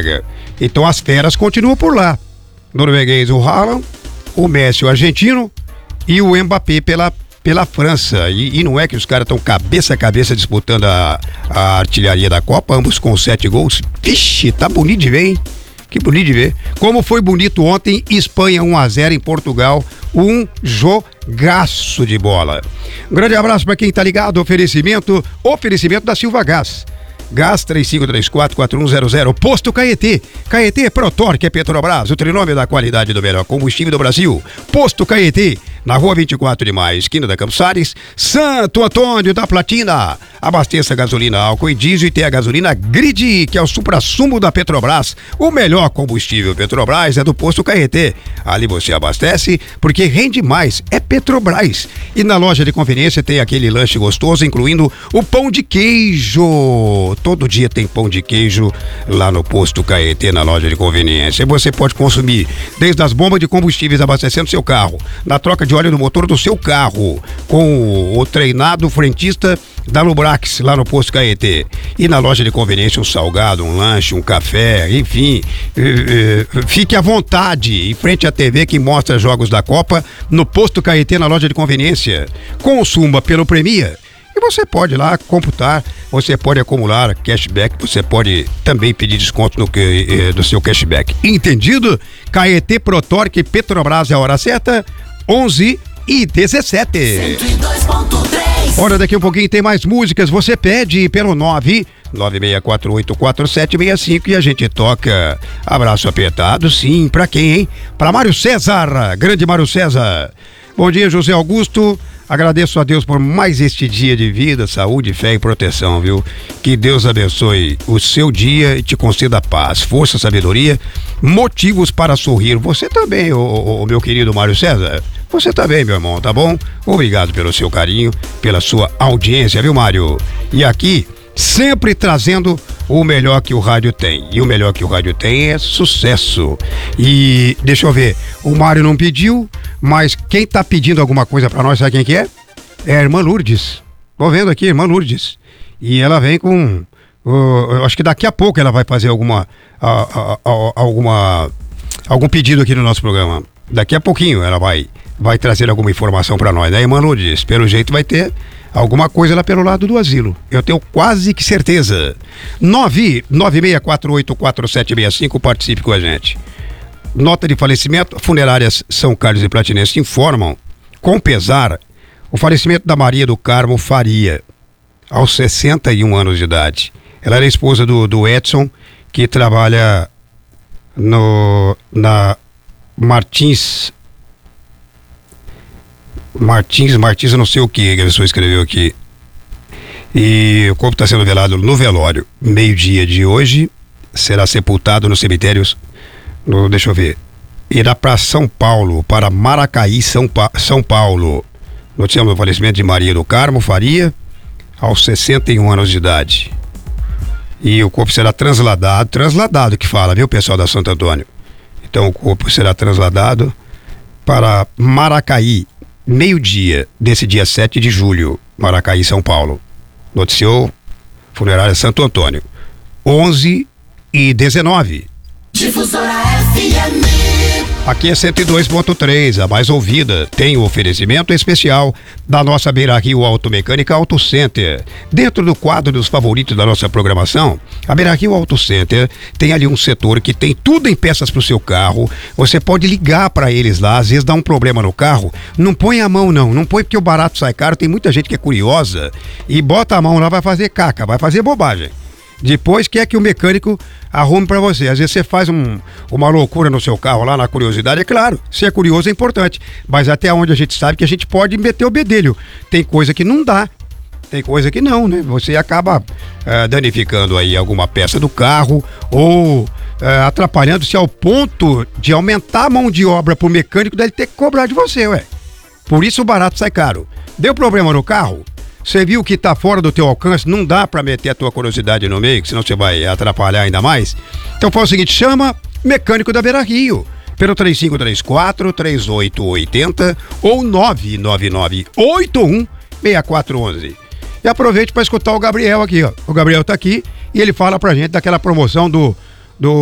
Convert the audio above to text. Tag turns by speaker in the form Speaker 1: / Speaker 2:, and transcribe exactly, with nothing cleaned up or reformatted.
Speaker 1: Noruega. Então as feras continuam por lá. Norueguês o Haaland, o Messi o argentino e o Mbappé pela, pela França. E, e não é que os caras estão cabeça a cabeça disputando a, a artilharia da Copa, ambos com sete gols. Vixe, tá bonito de ver, hein? Que bonito de ver. Como foi bonito ontem, Espanha um a zero em Portugal, um jogaço de bola. Um grande abraço para quem tá ligado, oferecimento, oferecimento da Silva Gás. Gás três cinco três quatro, quatro um zero zero. Posto Caetê. Caetê é Protorque, é Petrobras. O trinome da qualidade do melhor combustível do Brasil. Posto Caetê. Na rua vinte e quatro de maio, esquina da Campos Sales, Santo Antônio da Platina. Abasteça gasolina, álcool e diesel e tem a gasolina Grid, que é o suprassumo da Petrobras. O melhor combustível Petrobras é do Posto Caetê. Ali você abastece porque rende mais. É Petrobras. E na loja de conveniência tem aquele lanche gostoso, incluindo o pão de queijo. Todo dia tem pão de queijo lá no Posto Caetê, na loja de conveniência. E você pode consumir desde as bombas de combustíveis abastecendo seu carro, na troca de óleo no motor do seu carro, com o treinado frentista da Lubrax, lá no Posto Caetê. E na loja de conveniência um salgado, um lanche, um café, enfim, eh, eh, fique à vontade em frente à T V que mostra jogos da Copa no Posto Caetê, na loja de conveniência. Consuma pelo Premia. E você pode lá computar, você pode acumular cashback, você pode também pedir desconto no, eh, do seu cashback. Entendido? Caetê, Protorque, Petrobras é a hora certa, onze e dezessete.
Speaker 2: cento e dois ponto três.
Speaker 1: Ora, daqui um pouquinho tem mais músicas, você pede pelo nove nove seis quatro oito quatro sete seis cinco e a gente toca Abraço Apertado, sim, pra quem, hein? Pra Mário César, grande Mário César. Bom dia, José Augusto. Agradeço a Deus por mais este dia de vida, saúde, fé e proteção, viu? Que Deus abençoe o seu dia e te conceda paz, força, sabedoria, motivos para sorrir. Você também, ô, ô, ô, meu querido Mário César. Você também, meu irmão, tá bom? Obrigado pelo seu carinho, pela sua audiência, viu, Mário? E aqui, sempre trazendo o melhor que o rádio tem. E o melhor que o rádio tem é sucesso. E deixa eu ver, o Mário não pediu, mas quem tá pedindo alguma coisa pra nós, sabe quem que é? É a irmã Lourdes. Tô vendo aqui, irmã Lourdes. E ela vem com... Uh, eu acho que daqui a pouco ela vai fazer alguma... Uh, uh, uh, alguma algum pedido aqui no nosso programa. Daqui a pouquinho ela vai, vai trazer alguma informação pra nós, né, irmã Lourdes? Pelo jeito vai ter alguma coisa lá pelo lado do asilo. Eu tenho quase que certeza. nove nove seis quatro oito quatro sete seis cinco, participe com a gente. Nota de falecimento, funerárias São Carlos e Platinense informam, com pesar, o falecimento da Maria do Carmo Faria, aos sessenta e um anos de idade. Ela era esposa do, do Edson, que trabalha no, na Martins... Martins, Martins, eu não sei o que a pessoa escreveu aqui. E o corpo está sendo velado no velório. Meio-dia de hoje, será sepultado nos cemitérios, no, deixa eu ver, irá para São Paulo, para Maracaí, São, pa, São Paulo. Noticiamos o falecimento de Maria do Carmo Faria, aos sessenta e um anos de idade. E o corpo será transladado, transladado que fala, viu, pessoal da Santo Antônio? Então o corpo será transladado para Maracaí, meio-dia desse dia sete de julho, Maracaí, São Paulo. Noticiou funerária Santo Antônio. onze e dezenove.
Speaker 2: Difusora F M.
Speaker 1: Aqui é cento e dois ponto três, a mais ouvida. Tem o oferecimento especial da nossa Beira Rio Automecânica Auto Center. Dentro do quadro dos favoritos da nossa programação, a Beira Rio Auto Center tem ali um setor que tem tudo em peças para o seu carro. Você pode ligar para eles lá, às vezes dá um problema no carro. Não põe a mão não, não põe porque o barato sai caro. Tem muita gente que é curiosa e bota a mão lá, vai fazer caca, vai fazer bobagem. Depois quer que o mecânico arrume para você. Às vezes você faz um, uma loucura no seu carro lá na curiosidade, é claro, ser curioso é importante, mas até onde a gente sabe que a gente pode meter o bedelho. Tem coisa que não dá, tem coisa que não, né? Você acaba uh, danificando aí alguma peça do carro ou uh, atrapalhando-se ao ponto de aumentar a mão de obra pro mecânico dele ter que cobrar de você, ué. Por isso o barato sai caro. Deu problema no carro? Você viu que tá fora do teu alcance, não dá pra meter a tua curiosidade no meio, que senão você vai atrapalhar ainda mais. Então faz o seguinte, chama Mecânico da Beira Rio, pelo três cinco três quatro, três oito oito zero ou nove nove nove oito um seis quatro um um. E aproveite para escutar o Gabriel aqui, ó. O Gabriel tá aqui e ele fala pra gente daquela promoção do